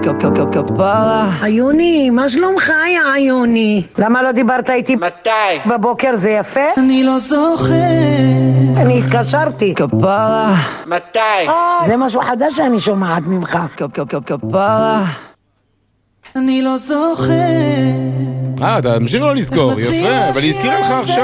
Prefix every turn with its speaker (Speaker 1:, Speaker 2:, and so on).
Speaker 1: כפרה. עיוני, מה שלומך יא עיוני? למה לא דיברת איתי?
Speaker 2: מתי?
Speaker 1: בבוקר זה יפה?
Speaker 3: אני לא זוכר.
Speaker 1: אני התקשרתי. כפרה.
Speaker 2: מתי?
Speaker 1: זה משהו חדש שאני שומעת ממך. כפרה.
Speaker 3: אני לא זוכר.
Speaker 4: אתה ממשיך לא לזכור, יפה, אבל היא הזכירה לך עכשיו.